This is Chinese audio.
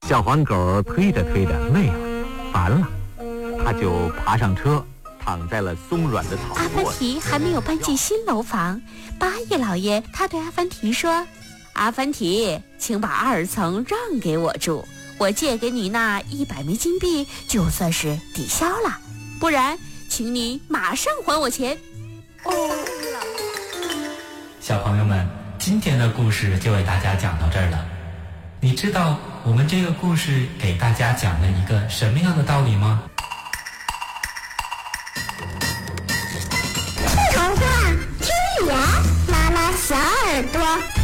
小黄狗推着推着累了，烦了，他就爬上车，躺在了松软的草垛。 阿凡提还没有搬进新楼房，八爷老爷他对阿凡提说：“阿凡提，请把2层让给我住，我借给你那100枚金币就算是抵消了，不然请你马上还我钱。” 小朋友们，今天的故事就为大家讲到这儿了。你知道我们这个故事给大家讲了一个什么样的道理吗？ 童话听语言，拉拉小耳朵。